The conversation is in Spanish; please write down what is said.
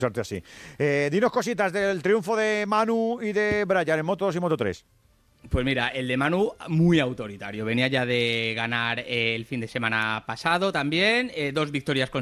Suerte así. Dinos cositas del triunfo de Manu y de Brian en Moto2 y Moto3. Pues mira, el de Manu muy autoritario. Venía ya de ganar el fin de semana pasado también. 2 victorias consecutivas